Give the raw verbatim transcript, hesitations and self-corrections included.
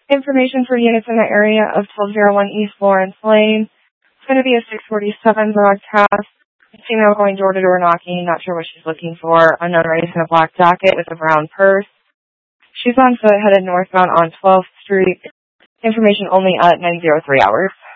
Information for units in the area of twelve oh one East Lawrence Lane. It's going to be a six forty-seven broadcast. A female going door to door knocking, not sure what she's looking for. Unknown race in a black jacket with a brown purse. She's on foot headed northbound on twelfth Street. Information only at nine oh three hours.